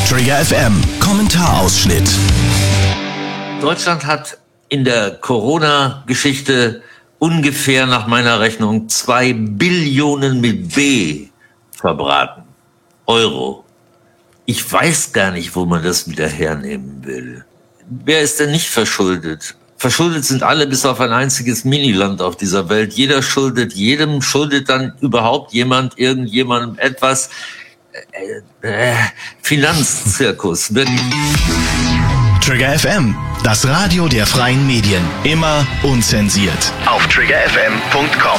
Trigger FM Kommentarausschnitt. Deutschland hat in der Corona-Geschichte ungefähr nach meiner Rechnung 2 Billionen mit B verbraten. Euro. Ich weiß gar nicht, wo man das wieder hernehmen will. Wer ist denn nicht verschuldet? Verschuldet sind alle bis auf ein einziges Miniland auf dieser Welt. Jeder schuldet jedem, schuldet dann überhaupt irgendjemandem etwas. Finanzzirkus, wirklich. Trigger FM, das Radio der freien Medien. Immer unzensiert. Auf triggerfm.com.